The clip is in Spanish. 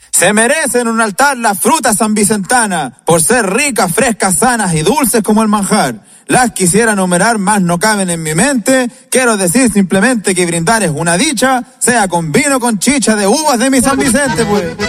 Se merecen un altar las frutas sanvicentanas, por ser ricas, frescas, sanas y dulces como el manjar. Las quisiera enumerar, mas no caben en mi mente. Quiero decir simplemente que brindar es una dicha, sea con vino o con chicha de uvas de mi San Vicente, pues.